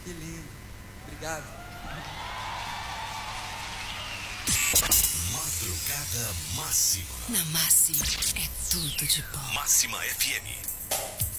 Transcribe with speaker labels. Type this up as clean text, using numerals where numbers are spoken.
Speaker 1: Que lindo. Obrigado.
Speaker 2: Madrugada Máxima.
Speaker 3: Na Máxima é tudo de bom.
Speaker 2: Máxima FM.